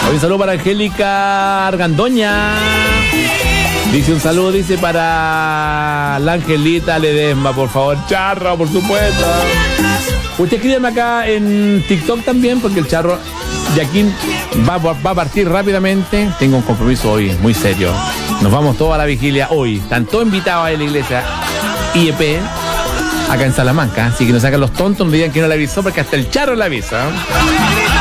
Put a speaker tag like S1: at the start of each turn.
S1: Un saludo para Angélica Argandoña. Dice un saludo, dice para la Angelita Ledesma, por favor. Charro, por supuesto. Usted escríbeme acá en TikTok también, porque el Charro Yaquín va a partir rápidamente. Tengo un compromiso hoy muy serio. Nos vamos todos a la vigilia hoy. Están todos invitados a la iglesia IEP acá en Salamanca. Así que no sacan los tontos, no digan que no le avisó, porque hasta el Charro le avisa.